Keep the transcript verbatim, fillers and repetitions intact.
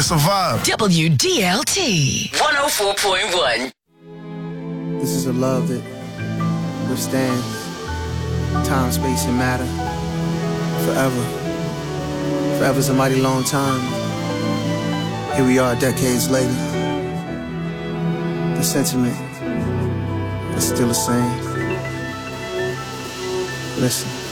It's a vibe. W D L T one oh four point one. This is a love that withstands time, space, and matter forever. Forever's a mighty long time. Here we are decades later. The sentiment is still the same. Listen.